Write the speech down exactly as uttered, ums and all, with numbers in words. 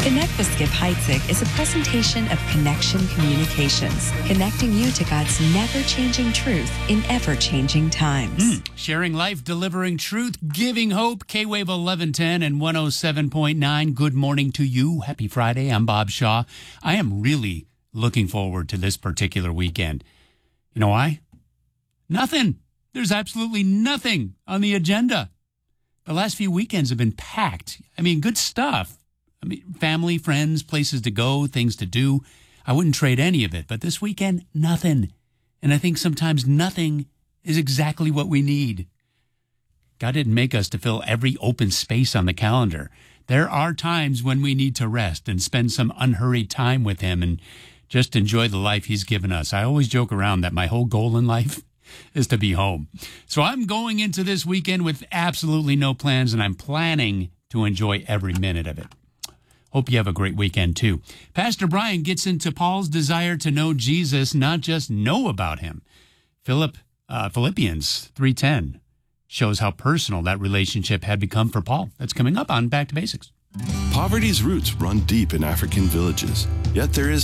Connect with Skip Heitzig is a presentation of Connection Communications, connecting you to God's never-changing truth in ever-changing times. Mm. Sharing life, delivering truth, giving hope. K-Wave eleven ten and one oh seven point nine. Good morning to you. Happy Friday. I'm Bob Shaw. I am really looking forward to this particular weekend. You know why? Nothing. There's absolutely nothing on the agenda. The last few weekends have been packed. I mean, good stuff. I mean, family, friends, places to go, things to do. I wouldn't trade any of it. But this weekend, nothing. And I think sometimes nothing is exactly what we need. God didn't make us to fill every open space on the calendar. There are times when we need to rest and spend some unhurried time with Him and just enjoy the life He's given us. I always joke around that my whole goal in life is to be home. So I'm going into this weekend with absolutely no plans, and I'm planning to enjoy every minute of it. Hope you have a great weekend, too. Pastor Brian gets into Paul's desire to know Jesus, not just know about Him. Philip, uh, Philippians three ten shows how personal that relationship had become for Paul. That's coming up on Back to Basics. Poverty's roots run deep in African villages, yet there is